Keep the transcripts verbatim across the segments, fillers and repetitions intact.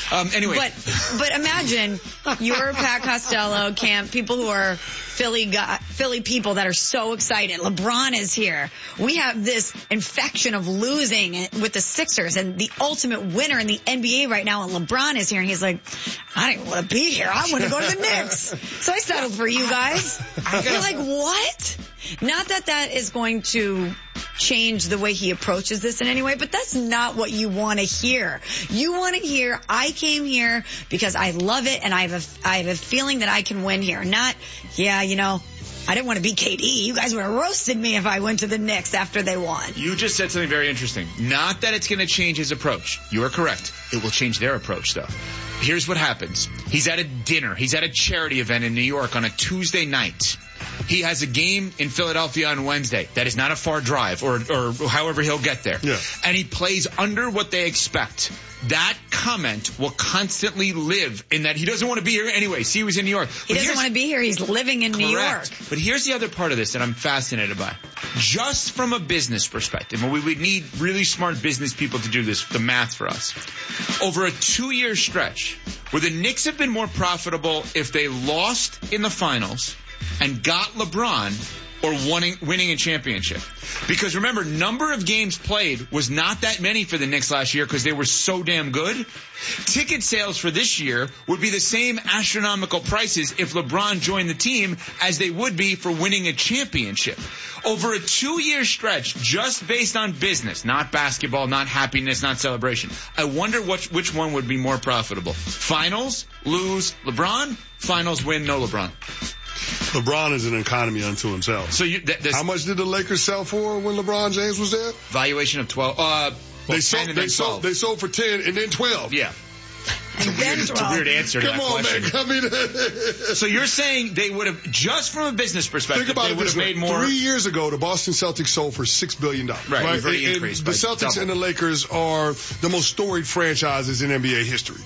Um, anyway. But, but imagine you're Pat Costello, Camp, people who are Philly guy, Philly people that are so excited. LeBron is here. We have this infection of losing with the Sixers and the ultimate winner in the N B A right now, and LeBron is here, and he's like, I don't want to be here. I want to go to the Knicks. So I settled for you guys. You're like, what? Not that that is going to change the way he approaches this in any way, but that's not what you want to hear. You want to hear, I came here because I love it and I have a, I have a feeling that I can win here. Not, yeah, you know, I didn't want to be K D. You guys would have roasted me if I went to the Knicks after they won. You just said something very interesting. Not that it's going to change his approach. You are correct. It will change their approach, though. Here's what happens. He's at a dinner. He's at a charity event in New York on a Tuesday night. He has a game in Philadelphia on Wednesday. That is not a far drive, or or however he'll get there. Yeah. And he plays under what they expect. That comment will constantly live in that he doesn't want to be here anyway. See, he was in New York. He doesn't want to be here. He's living in New York. But here's the other part of this that I'm fascinated by. Just from a business perspective, and we would need really smart business people to do this, the math for us. Over a two-year stretch, where the Knicks have been more profitable if they lost in the finals and got LeBron, or winning, winning a championship. Because remember, number of games played was not that many for the Knicks last year because they were so damn good. Ticket sales for this year would be the same astronomical prices if LeBron joined the team as they would be for winning a championship. Over a two-year stretch, just based on business, not basketball, not happiness, not celebration, I wonder which, which one would be more profitable. Finals, lose, LeBron. Finals, win, no LeBron. LeBron is an economy unto himself. So you, th- how much did the Lakers sell for when LeBron James was there? Valuation of twelve. Uh, well, they sold. They sold. They sold for ten and then twelve. Yeah. It's a, weird, it's a weird answer to Come that on, question. man. Come in. So you're saying they would have, just from a business perspective, Think about they it would this have way. made more. Three years ago, the Boston Celtics sold for six billion dollars. Right, right? We've already and, increased and by the Celtics double. and the Lakers are the most storied franchises in N B A history.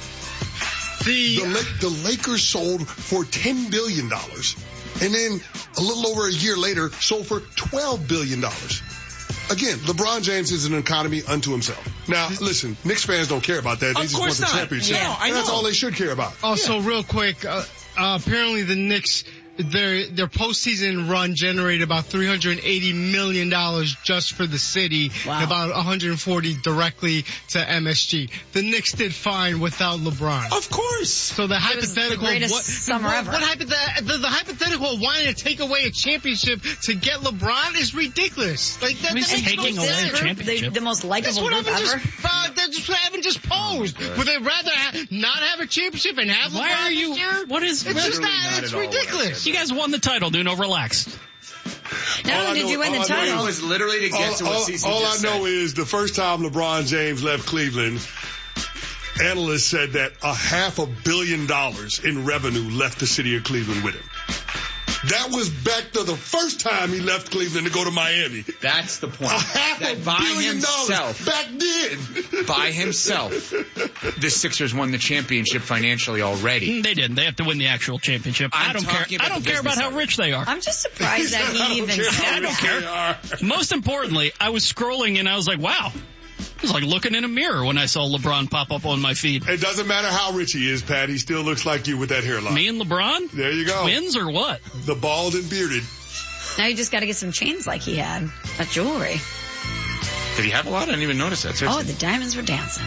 The, the, the Lakers sold for ten billion dollars. And then a little over a year later, sold for twelve billion dollars. Again, LeBron James is an economy unto himself. Now, listen, Knicks fans don't care about that. They Of just want the not. championship. Yeah, I know. That's all they should care about. Also, Yeah. real quick, uh, uh, apparently the Knicks, their their postseason run generated about three hundred eighty million dollars just for the city, wow. and about one hundred forty directly to M S G. The Knicks did fine without LeBron. Of course. So the hypothetical, the greatest what, summer what, ever. what hypothet- the, the hypothetical of wanting to take away a championship to get LeBron is ridiculous. Like that, I mean, that makes taking no away sense. a championship. The, the most That's likable what group Evan ever. just, uh, that's what Evan just posed. Oh, Would they rather ha- not have a championship and have Why LeBron are this you? year? What is? It's just Literally that not it's at all what I ridiculous. said. You guys won the title, dude. Over relaxed. Not All I only did know- you win the all I know It title, was literally to get All, to what all, Cece all I just know said. is the first time LeBron James left Cleveland, analysts said that a half a billion dollars in revenue left the city of Cleveland with him. That was back to the first time he left Cleveland to go to Miami. That's the point. A half that a by billion himself, dollars back then. by himself, the Sixers won the championship financially already. They didn't. They have to win the actual championship. I'm I don't care. talking about I don't the care about business how side. rich they are. I'm just surprised that he even care said how I don't rich that. they are. Most importantly, I was scrolling and I was like, wow. It was like looking in a mirror when I saw LeBron pop up on my feed. It doesn't matter how rich he is, Pat. He still looks like you with that hairline. Me and LeBron? There you go. Twins or what? The bald and bearded. Now you just got to get some chains like he had. That jewelry. Did he have a lot? I didn't even notice that. Oh, Seriously. the diamonds were dancing.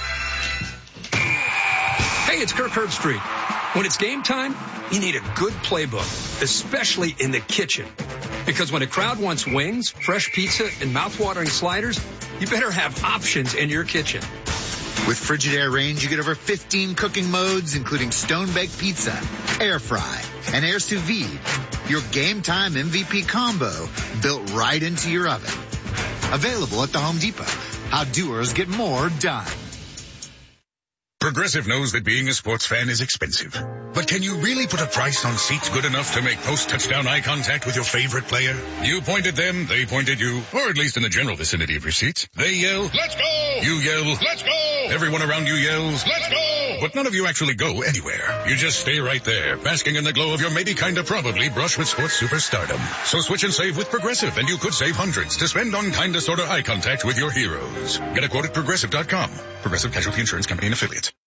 Hey, it's Kirk Herbstreit. When it's game time, you need a good playbook, especially in the kitchen. Because when a crowd wants wings, fresh pizza, and mouth-watering sliders, you better have options in your kitchen. With Frigidaire range, you get over fifteen cooking modes, including stone-baked pizza, air fry, and air sous vide. Your game time M V P combo built right into your oven. Available at the Home Depot. How doers get more done. Progressive knows that being a sports fan is expensive. But can you really put a price on seats good enough to make post-touchdown eye contact with your favorite player? You point at them, they point at you, or at least in the general vicinity of your seats. They yell, "Let's go!" You yell, "Let's go!" Everyone around you yells, "Let's go!" But none of you actually go anywhere. You just stay right there, basking in the glow of your maybe kinda probably brush with sports superstardom. So switch and save with Progressive, and you could save hundreds to spend on kinda sorta eye contact with your heroes. Get a quote at progressive dot com. Progressive Casualty Insurance Company and Affiliates.